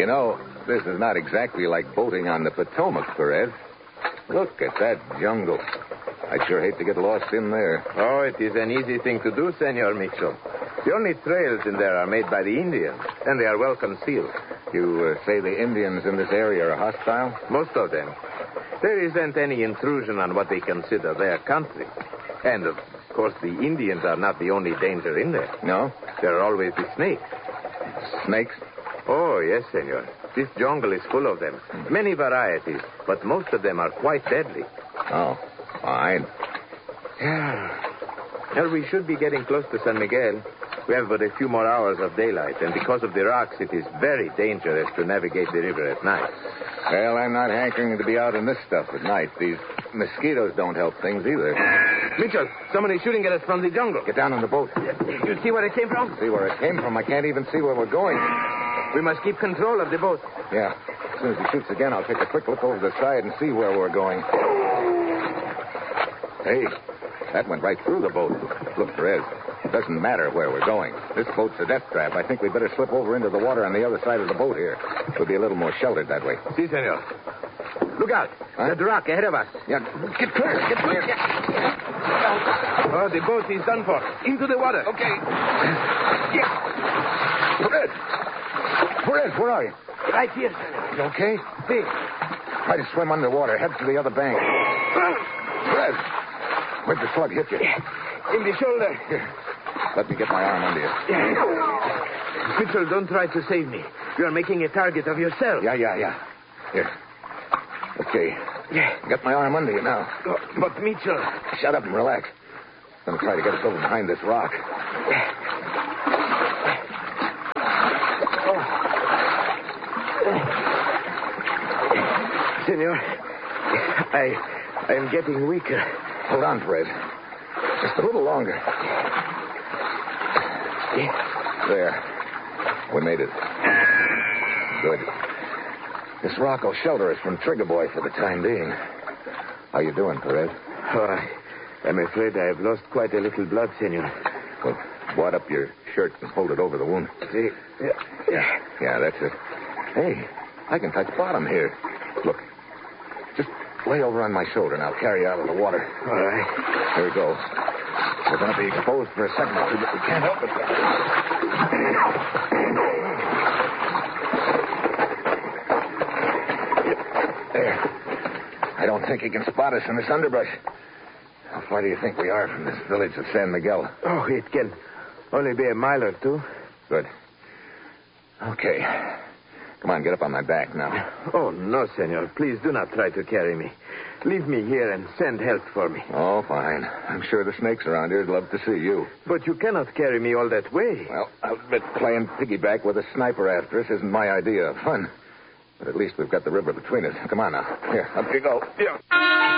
You know, this is not exactly like boating on the Potomac, Perez. Look at that jungle. I'd sure hate to get lost in there. Oh, it is an easy thing to do, Senor Mitchell. The only trails in there are made by the Indians, and they are well concealed. You say the Indians in this area are hostile? Most of them. There isn't any intrusion on what they consider their country. And, of course, the Indians are not the only danger in there. No? There are always the snakes. Snakes? Oh, yes, senor. This jungle is full of them. Many varieties, but most of them are quite deadly. Oh, fine. Yeah. Well, we should be getting close to San Miguel. We have but a few more hours of daylight, and because of the rocks, it is very dangerous to navigate the river at night. Well, I'm not hankering to be out in this stuff at night. These mosquitoes don't help things either. Mitchell, someone is shooting at us from the jungle. Get down on the boat. You see where it came from? See where it came from? I can't even see where we're going. We must keep control of the boat. Yeah. As soon as he shoots again, I'll take a quick look over the side and see where we're going. Hey, that went right through the boat. Look, Perez, it doesn't matter where we're going. This boat's a death trap. I think we'd better slip over into the water on the other side of the boat here. We'll be a little more sheltered that way. Si, senor. Look out. Huh? That rock ahead of us. Yeah, get clear. Get clear. Oh, the boat is done for. Into the water. Okay. Yeah. Perez, where are you? Right here, senor. You okay? See. Try to swim underwater. Head to the other bank. Perez, where'd the slug hit you? In the shoulder. Here. Let me get my arm under you. Mitchell, don't try to save me. You are making a target of yourself. Yeah. Here. Okay. Got my arm under you now. Oh, but, Mitchell... Shut up and relax. I'm going to try to get us over behind this rock. Senor, I am getting weaker. Hold on, Fred. Just a little longer. There. We made it. Good. This rock will shelter us from Trigger Boy for the time being. How you doing, Perez? Oh, I'm afraid I have lost quite a little blood, senor. Well, wad up your shirt and hold it over the wound. See? Yeah, that's it. Hey, I can touch bottom here. Look. Just lay over on my shoulder and I'll carry you out of the water. All right. Here we go. We're going to be exposed for a second or two, but we can't help it. There. I don't think he can spot us in this underbrush. How far do you think we are from this village of San Miguel? Oh, it can only be a mile or two. Good. Okay. Come on, get up on my back now. Oh, no, senor. Please do not try to carry me. Leave me here and send help for me. Oh, fine. I'm sure the snakes around here would love to see you. But you cannot carry me all that way. Well, I'll admit playing piggyback with a sniper after us isn't my idea of fun. But at least we've got the river between us. Come on now. Here, up you go. Yeah.